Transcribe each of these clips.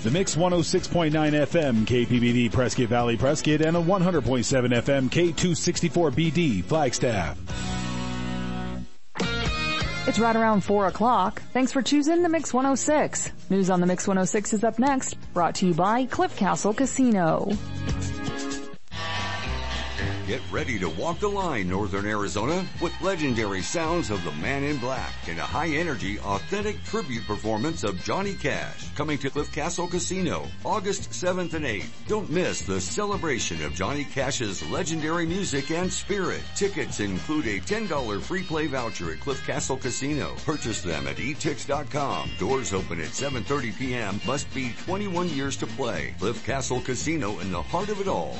The Mix 106.9 FM KPBD Prescott Valley Prescott and a 100.7 FM K264BD Flagstaff. It's right around 4 o'clock. Thanks for choosing the Mix 106. News on the Mix 106 is up next, brought to you by Cliff Castle Casino. Get ready to walk the line, Northern Arizona, with legendary sounds of the Man in Black and a high-energy, authentic tribute performance of Johnny Cash, coming to Cliff Castle Casino, August 7th and 8th. Don't miss the celebration of Johnny Cash's legendary music and spirit. Tickets include a $10 free play voucher at Cliff Castle Casino. Purchase them at etix.com. Doors open at 7:30 p.m. Must be 21 years to play. Cliff Castle Casino in the heart of it all.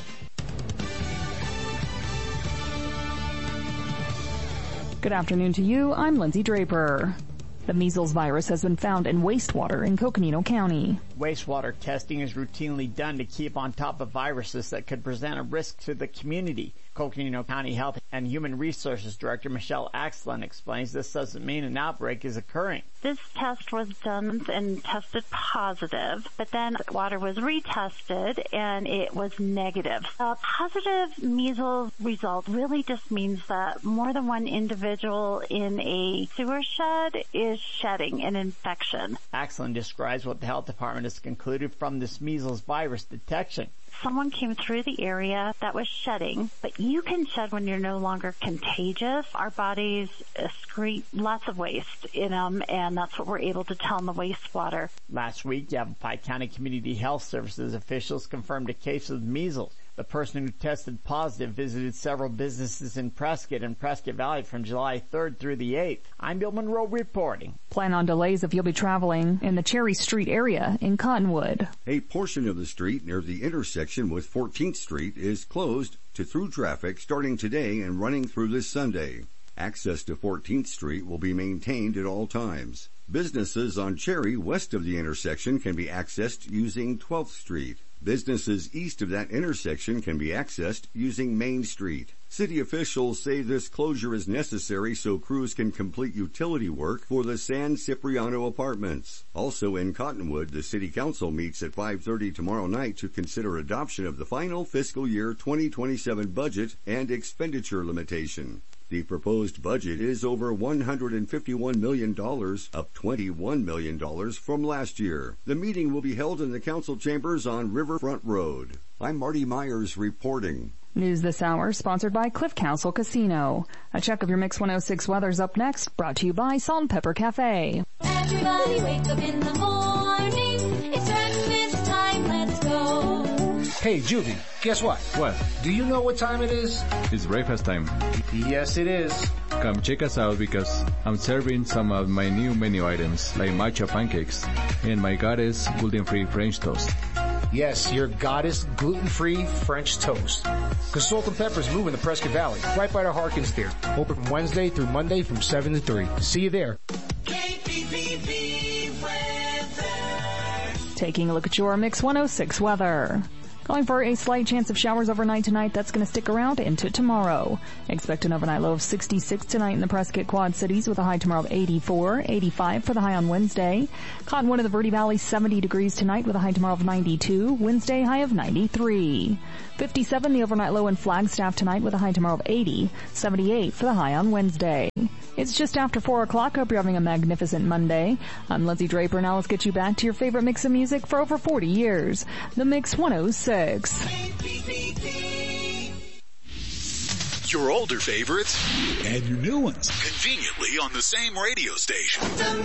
Good afternoon to you. I'm Lindsay Draper. The measles virus has been found in wastewater in Coconino County. Wastewater testing is routinely done to keep on top of viruses that could present a risk to the community. Coconino County Health and Human Resources Director Michelle Axland explains this doesn't mean an outbreak is occurring. This test was done and tested positive, but then water was retested and it was negative. A positive measles result really just means that more than one individual in a sewer shed is shedding an infection. Axland describes what the health department has concluded from this measles virus detection. Someone came through the area that was shedding, but you can shed when you're no longer contagious. Our bodies excrete lots of waste in them, and that's what we're able to tell in the wastewater. Last week, Yavapai County Community Health Services officials confirmed a case of measles. The person who tested positive visited several businesses in Prescott and Prescott Valley from July 3rd through the 8th. I'm Bill Monroe reporting. Plan on delays if you'll be traveling in the Cherry Street area in Cottonwood. A portion of the street near the intersection with 14th Street is closed to through traffic starting today and running through this Sunday. Access to 14th Street will be maintained at all times. Businesses on Cherry west of the intersection can be accessed using 12th Street. Businesses east of that intersection can be accessed using Main Street. City officials say this closure is necessary so crews can complete utility work for the San Cipriano apartments. Also in Cottonwood, the City Council meets at 5:30 tomorrow night to consider adoption of the final fiscal year 2027 budget and expenditure limitation. The proposed budget is over $151 million, up $21 million from last year. The meeting will be held in the council chambers on Riverfront Road. I'm Marty Myers reporting. News this hour sponsored by Cliff Castle Casino. A check of your Mix 106 weather's up next, brought to you by Salt and Pepper Cafe. Everybody wake up in the morning. It's breakfast time, let's go. Hey, Juvie, guess what? What? Do you know what time it is? It's breakfast time. Yes, it is. Come check us out because I'm serving some of my new menu items like matcha pancakes and my goddess gluten-free French toast. Yes, your goddess gluten-free French toast. Because Salt and Pepper's moving to Prescott Valley, right by the Harkins Theater. Open from Wednesday through Monday from 7 to 3. See you there. KPPB weather. Taking a look at your Mix 106 weather. Calling for a slight chance of showers overnight tonight. That's going to stick around into tomorrow. Expect an overnight low of 66 tonight in the Prescott Quad Cities with a high tomorrow of 84, 85 for the high on Wednesday. Cottonwood of the Verde Valley 70 degrees tonight with a high tomorrow of 92, Wednesday high of 93. 57 the overnight low in Flagstaff tonight with a high tomorrow of 80, 78 for the high on Wednesday. It's just after 4 o'clock. Hope you're having a magnificent Monday. I'm Lindsay Draper. Now let's get you back to your favorite mix of music for over 40 years. The Mix 106. Your older favorites And your new ones. conveniently on the same radio station.